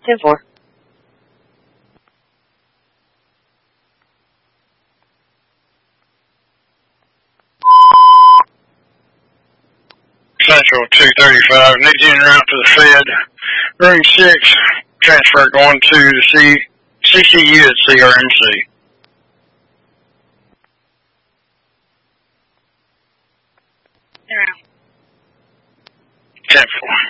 10-4. Central 235, next in route to the Fed. Room 6, transfer going to the CCU at CRMC. Zero. 10-4.